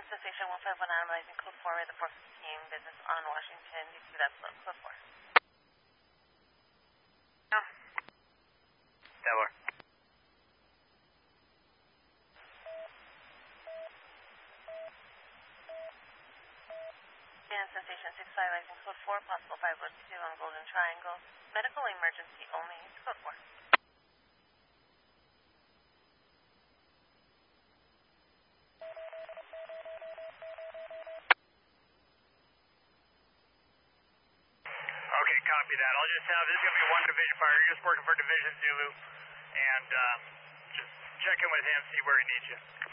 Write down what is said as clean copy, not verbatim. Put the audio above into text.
Station 151 analyzing code 4 with the 415 business on Washington, D.C. That's code 4. No. Tower. Station 6 analyzing code 4, possible 502 on Golden Triangle. Medical emergency only, code 4. Okay, copy that. I'll just have, this is going to be one division fire. You're just working for Division Zulu, and just check in with him, see where he needs you.